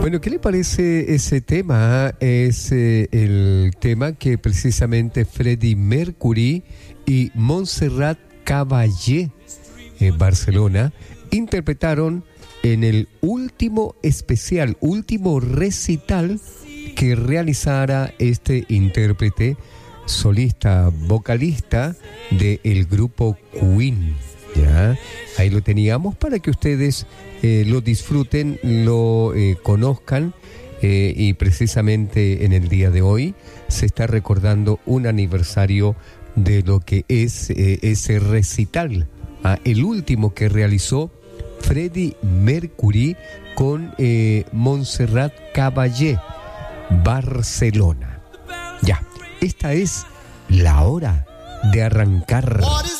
Bueno, ¿qué le parece ese tema? Es el tema que precisamente Freddie Mercury y Montserrat Caballé en Barcelona interpretaron en el último especial, último recital que realizara este intérprete solista, vocalista del grupo Queen. Ya, ahí lo teníamos para que ustedes lo disfruten, lo conozcan, y precisamente en el día de hoy se está recordando un aniversario de lo que es ese recital, el último que realizó Freddie Mercury con Montserrat Caballé, Barcelona. Ya, esta es la hora de arrancar.